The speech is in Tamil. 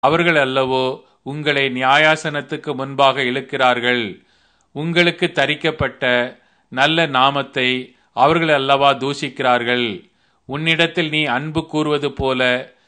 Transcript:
அவர்கள் அல்லவோ உங்களை நியாயாசனத்துக்கு முன்பாக இழுக்கிறார்கள். உங்களுக்கு தரிக்கப்பட்ட நல்ல நாமத்தை அவர்கள் அல்லவா தூஷிக்கிறார்கள். உன்னிடத்தில் நீ அன்பு கூறுவது போல